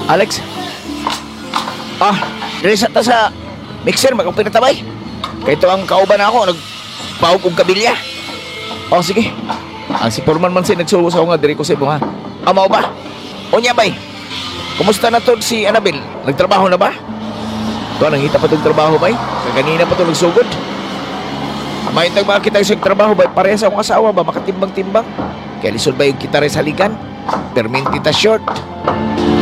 Alex? Dili sa ta sa mixer, magpinatabay. Kaya ito ang kauban ako, nagpahog og kabilya. Sige. Ang si Foreman man si nagsulo sa ako nga, diri ko sa ibo ha. Mao ba? Unya bay, kumusta na to si Annabel? Nagtrabaho na ba? Ito, nangita pa itong trabaho bay? Kaganina pa ito nagsugod. May tag mga kita sa trabaho bay, pareha sa akong asawa ba, makatimbang-timbang. Kaya lisod ba yung kita rin sa ligan? Permintita short.